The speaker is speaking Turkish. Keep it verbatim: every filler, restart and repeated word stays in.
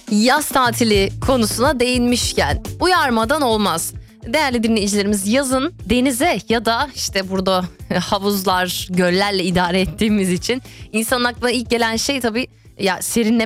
Yaz tatili konusuna değinmişken uyarmadan olmaz. Değerli dinleyicilerimiz, yazın denize ya da işte burada havuzlar, göllerle idare ettiğimiz için insanın aklına ilk gelen şey tabii ya serinlemek.